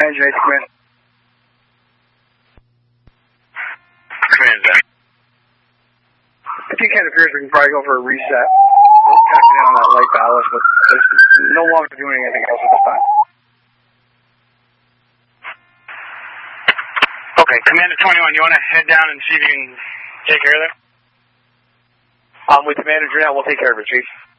engine 8 to command. Command that. If you can't appear, we can probably go for a reset. We'll kind of get in on that light ballast, but it's no longer doing anything else at this time. Okay, Commander 21, you want to head down and see if you can take care of that? With the manager now, we'll take care of it, Chief.